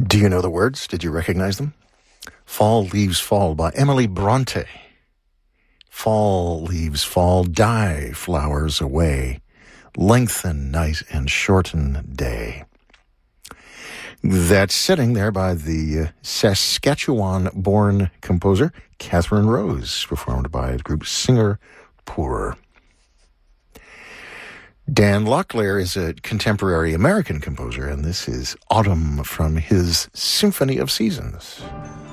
Do you know the words? Did you recognize them? Fall Leaves Fall by Emily Bronte. Fall leaves fall, die flowers away, lengthen night and shorten day. That's sitting there by the Saskatchewan-born composer Catherine Rose, performed by the group Singapore. Dan Locklear is a contemporary American composer, and this is Autumn from his Symphony of Seasons.